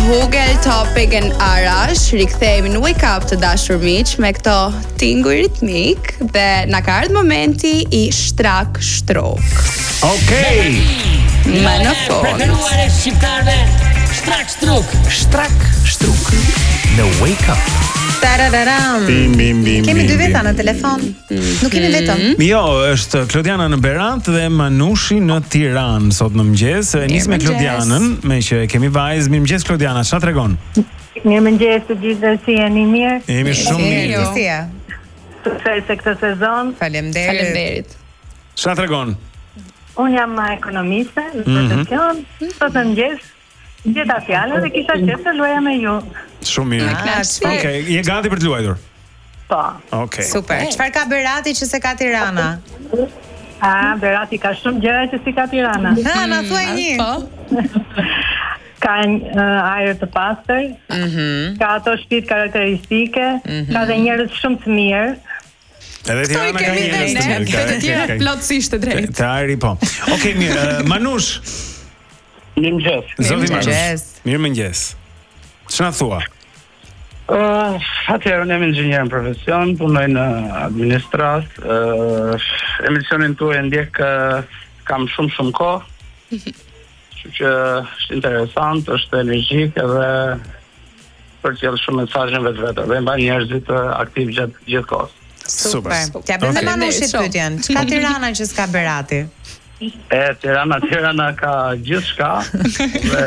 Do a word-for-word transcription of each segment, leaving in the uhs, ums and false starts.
Hugel, Topic and Arash rikthehemi në Wake Up të dashur miq me këto tinguj ritmik dhe na ka ardhur momenti i shtrak shtrok. Okej. Më në fund. Preferuar e shqiptarëve, shtrak shtruk. Shtrak shtruk në Wake Up. Tarararam. Bim, bim, bim, Kemi bim, dy veta bim. në telefon. Nuk kemi vetëm. Jo, është Klodiana në Berant dhe Manushi në Tiranë sot në mëngjes. Nis me Klodianën, me që kemi vajzë. Mirëmëngjes Klodiana, çfarë tregon? Mirëmëngjes të gjithëve, si jeni mirë? Jemi shumë mirë. Si je? Suksese këtë sezon. Faleminderit. Faleminderit. Çfarë tregon? Unë jam ekonomiste në profesion. Sot në mëngjes gjeta fjalën dhe kisha qejf të luaja me ju. Shumë mirë. Ah, Okej, je gati për të luajtur? Po. Okej. Super. Çfarë ka Berati që se ka Tirana? A, Berati ka shumë gjëra që si ka Tirana. Ha, na thuaj një. Po. Ka uh, ajër të pastër, ka ato shtëpi karakteristike, ka dhe njerëz shumë të mirë. Edhe Tirana ka kemi një dhe ne, stil, këtë ka- tjera ka- plotësisht të drejtë. Të ajri po. Okej, mirë. uh, Manush, Mirëmëngjes. zoti Manush. Mirëmëngjes. Mirëmëngjes. Ç'na thua? Uh, atëherë unë jam inxhinier në profesion, punoj në administrat. Uh, emisionin tuaj e ndjek uh, kam shumë shumë kohë. Kështu që është interesant, është energjik edhe përcjell shumë mesazhe vetvete dhe mban njerëzit uh, aktiv gjatë gjithë kohës. Super. Super. T'ja bëjmë Okej. Manushit Shumë. pyetjen. Çka Tirana që s'ka Berati? E, Tirana, Tirana ka gjithë shka dhe...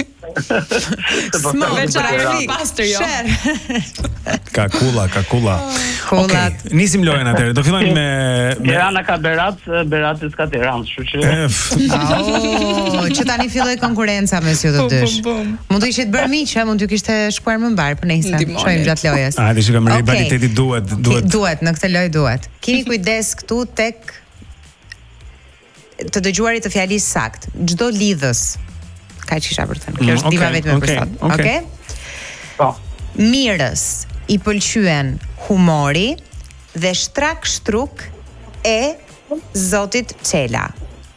S'më veç ajri pastër jo. Ka kulla, ka kulla. Kullat. Okej, nisim lojën atëherë. Do fillojmë me, me... Tirana ka Berat, Berati s'ka Tiranë, kështu që... E, f- Oh, që tani filloi konkurenca mes ju të dysh. Mund të ishit bërë miq, ha, mund t'ju kishte shkuar më mbar, por nejse. Ndihmoni. Shohim gjatë lojës. A, dhe shikam, Okej. rivaliteti duhet, Ki- duhet. Duhet, në këtë lojë duhet. Keni kujdes këtu tek të dëgjuarit të fjalisë sakt. Çdo lidhës. Kaq kisha për të thënë. Kjo Mm, është dima okay, vetëm për okay, sot. okay. Okej? Po. Mirës i pëlqyen humori dhe shtrak shtruk e Zotit Çela.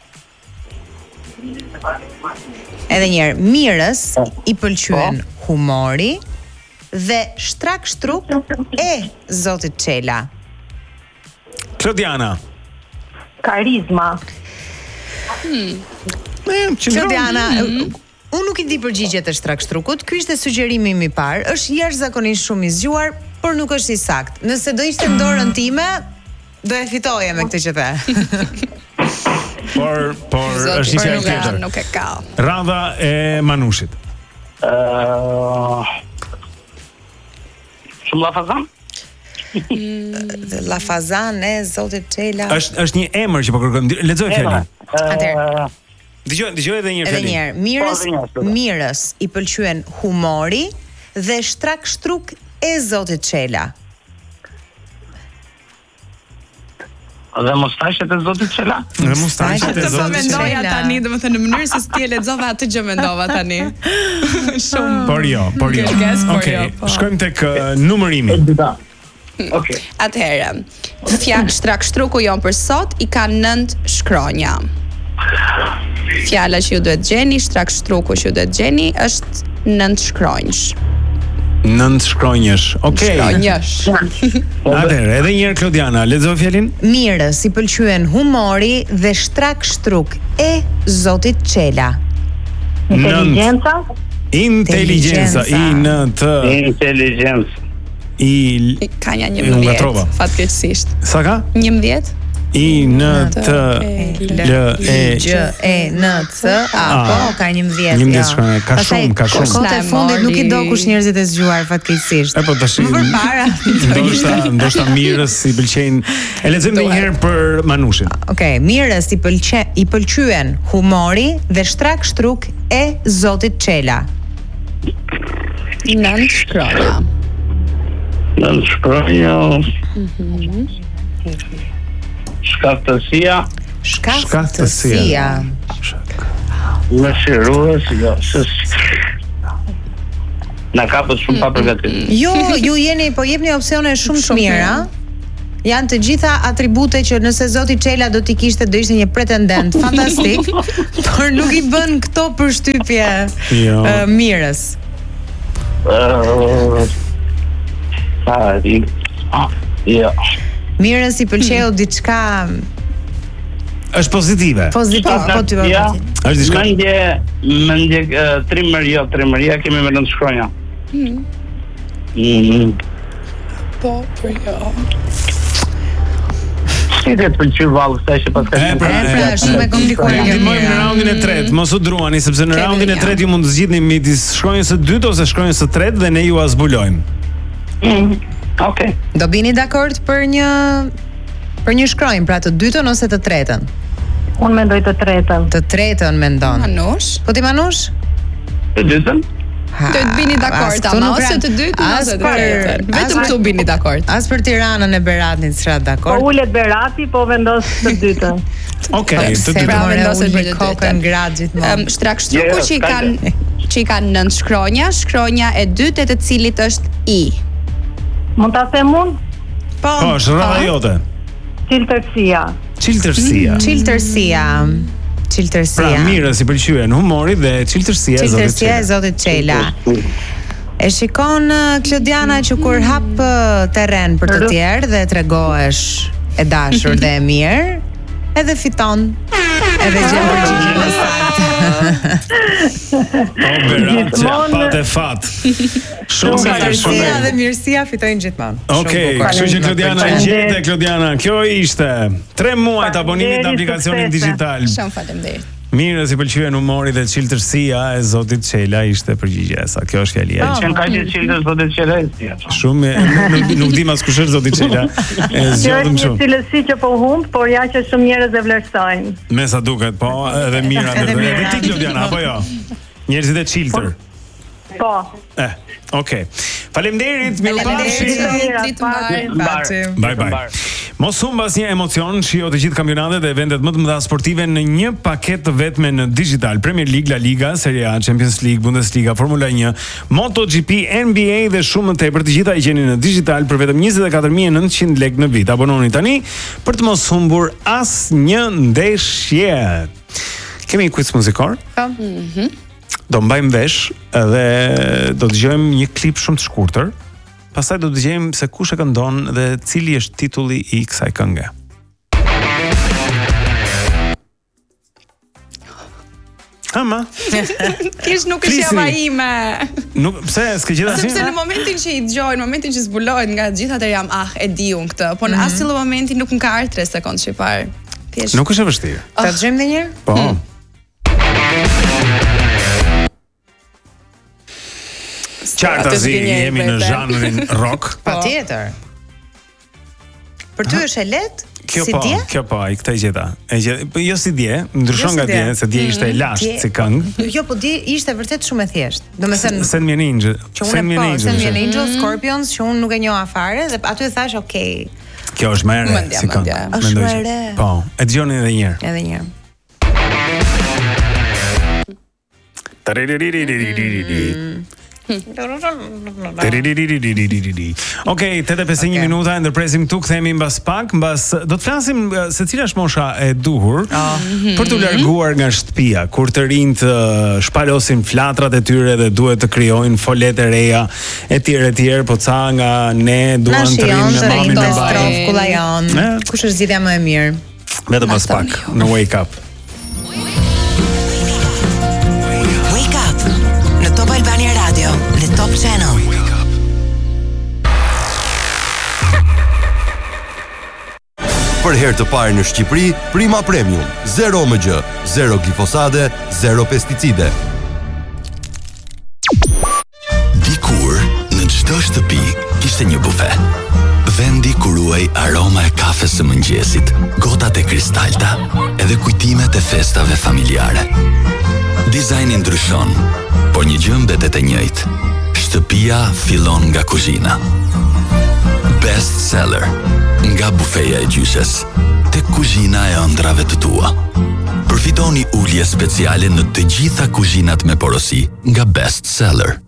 Edhe një herë, Mirës i pëlqyen humori dhe shtrak shtruk e Zotit Çela. Klodiana. Karizma. E, qëndron. Klodiana, unë nuk i di përgjigjet e shtrak shtrukut. Ky ishte sugjerimi im i parë. Është jashtëzakonisht shumë i zgjuar, por nuk është i sakt. Nëse do ishte në dorën time, do e fitoje me këtë që the. Por, por Zoti, është një por fjalë nuk e- tjetër. Nuk e ka. Radha e Manushit. Uh, shumë lafazan? Lafazan e Zotit Çela. Është është një emër që po kërkojmë. Lexoj fjalën. Atëherë. Dëgjoj, dëgjoj edhe një herë Edhe një fjalën. herë, Mirës, Po, edhe një herë, po. Mirës i pëlqyen humori dhe shtrak shtruk e Zotit Çela. Dhe mustaqet e Zotit Çela? Dhe mustaqet e Atë po Zotit. mendoja Çela. tani, domethënë në mënyrë se si ti e lexova atë gjë mendova tani. Shumë. Por jo, por jo. Kërkes, por Okej, jo, po. shkojmë tek uh, numërimi. Okej. Atëherë, fjalë shtrak shtruku jon për sot i ka nëntë shkronja. Fjala që ju duhet gjeni, shtrak shtruku që ju duhet gjeni është nëntë shkronjsh. Nënt shkronjësh. Okej. Shkronjësh. Atëherë, edhe një herë Klodiana, lexoj fjalin. Mirës i pëlqyen humori dhe shtrak shtruk e Zotit Çela. Inteligjenca. Inteligjenca, I N T Inteligjencë. I Ka një Unë ngatrova. njëmbëdhjetë, fatkeqësisht. sa ka? njëmbëdhjetë? I N T L E G E N C A. Po, ka njëmbëdhjetë. njëmbëdhjetë jo. shkronja, ka Pastaj, shumë, ka shumë. Kohët e fundit nuk i do kush njerëzit e zgjuar fatkeqësisht. E po tash. Më përpara. Ndoshta, ndoshta Mirës i pëlqejnë. E lexojmë një herë për Manushin. Okej, Mirës i pëlqe i pëlqyen humori dhe shtrak shtruk e Zotit Çela. Nëntë shkronja. Në shkronja... Shkaftësia, Shkaftësia. në shirues, jo, sës... Na kapët shumë pa përgatit. Jo, ju jeni po jepni opsione shumë të mira. Janë të gjitha atribute që nëse Zoti Çela do t'i kishte do ishte një pretendent fantastik, por nuk i bën këto përshtypje Jo. uh, mirës. Ëh. Ah, di. Ah, ja. Mirë, si pëlqeu diçka Është pozitive. pozitiv, po ty Ja. Është diçka. Mendje, mendje uh, trimër, jo, trimëria kemi me lëndë shkronja. Mm. Mm. Po, po jo. Si dhe të pëlqy vallë, kësaj që pas ka E, pra, E, pra, e, shumë e komplikuar Ju kjo, ndihmojmë në Mira. raundin e tretë, mos u druani sepse në Kemi raundin e një. tretë ju mund të zgjidhni midis shkronjës së dytë ose shkronjës së tretë dhe ne ju a zbulojmë. Mm. Okej. Do bini dakord për një për një shkronjë, pra të dytën ose të tretën? Unë mendoj të tretën. Të tretën mendon. Manush, Po ti Manush? Të dytën? Ha, të të bini dakord as këtu ama nuk ose ra- të dytën as ose të për- tretën. as Vetëm për- këtu bini dakord. As për Tiranën e Beratit s'ra Po dakord. ulet Berati, po vendos të dytën. Okej, të Se dytë. pra, more vendoset për uli të kokën dytën. gratë gjithmonë. Um, Shtrak shtruku Jo, që i jo, kanë që i kanë nëntë shkronja, shkronja e dytë e të cilit është I. Mund ta them unë? Po, është rrava jote. Ciltërsia. Çiltërsia. Çiltërsia. Çiltërsia. Pra, mirë si pëlqyen humori dhe çiltërsia e zotit. Çiltërsia e Çela. zotit Çela. E shikon uh, Klodiana që kur hap uh, terren për të tjerë dhe tregohesh e dashur dhe e mirë, edhe fiton. Edhe gjen përgjigjen e saktë. O Berat, që pat e fat. Shumë mirë, shumë Çiltërsia mirë. dhe mirësia fitojnë gjithmonë. Okej, Shumë bukur. kështu që Klodiana e Faleminderit. gjete, Klodiana. Kjo ishte tre muaj të abonimit në Faleminderit, aplikacionin suksese. digital. Shumë faleminderit. Mirë, si pëlqyen humori dhe çiltërsia e zotit Çela ishte përgjigjja e sa. Kjo është fjalia. e Qenë ka që qilë zotë të qelej, si ato. Shumë e- nuk, nuk di mas kush është zoti Çela. E Kjo është zgjodhëm një shumë. cilësi që po humb, por ja që shumë njerëz e vlerësojnë. Me sa duket, po, edhe mira Edhe ndërtoj. mira. Edhe ti Klodiana, apo jo? Njerëzit e çiltër. Po. Eh, okay. Faleminderit, mirupafshim. Faleminderit, ditë mbarë. Patim. Bye bye. Mos humbas një emocion, shijo të gjithë kampionatet dhe eventet më të mëdha sportive në një paketë të vetme në digital. Premier League, La Liga, Serie A, Champions League, Bundesliga, Formula një, MotoGP, N B A dhe shumë më tepër. Të gjitha i gjeni në digital për vetëm njëzet e katër mijë e nëntëqind lekë në vit. Abononi tani për të mos humbur asnjë ndeshje. Kemi një quiz muzikor? Do mbajmë vesh dhe do të dëgjojmë një klip shumë të shkurtër. Pastaj do të dëgjojmë se kush e këndon dhe cili është titulli i kësaj kënge. Ama, Kish nuk është Krisi. java ime. nuk pse s'ke gjetur Sepse në asnjë? momentin që i dëgjoj, në momentin që zbulohet nga të gjitha atë jam ah e di unë këtë, po në asnjë momenti nuk më ka ardhur tre sekondë që i parë. Thjesht. Nuk është e vështirë. Ta dëgjojmë edhe një herë? Po. Qartë Atë azi, zgjinjej jemi në vete. zhanrin rock. Patjetër. Për ty është e lehtë? Kjo si po, dje? kjo po, i këtë gjeta. E gjeta, po jo si dje, ndryshon Jo si nga dje. dje, se dje ishte e lashtë Dje- si këngë. Jo, po di ishte vërtet shumë e thjeshtë. Domethënë Send me an angel. që unë Send me po, an Send Me an angel. Angel, Scorpions, që unë nuk e njoha fare dhe aty thash, okay, Kjo është më e re Mendja, si këngë. mendja. Është Mendoj më e që- re. Po, e dëgjoni edhe një herë. edhe një herë. Okej, tetë e pesdhiet e një minuta e ndërpresim këtu, kthehemi mbas pak, mbas do të flasim uh, se cila është mosha e duhur për të larguar nga shtëpia, kur të rinjt uh, shpalosin flatrat e tyre dhe duhet të krijojnë folet e reja etj etj, po ca nga ne Na duan të shijon rinë të me mamin rinë e të babai. strof kullajon. Ne? Kush është zgjidhja më e mirë? Vetëm pas pak në Wake Up. Wake Up në Top Albania Radio dhe Top Channel. Për herë të parë në Shqipëri, Prima Premium, zero M G, zero glifosate, zero pesticide. Dikur, në çdo shtëpi kishte një bufe. Vendi ku ruaj aroma e kafes së mëngjesit, gotat e kristalta, edhe kujtimet e festave familjare. Dizajni ndryshon, por një gjë mbetet e njëjtë. Shtëpia fillon nga kuzhina. Best seller, nga bufeja e gjyshes, tek kuzhina e ëndrave të tua. Përfitoni ulje speciale në të gjitha kuzhinat me porosi nga Best Seller.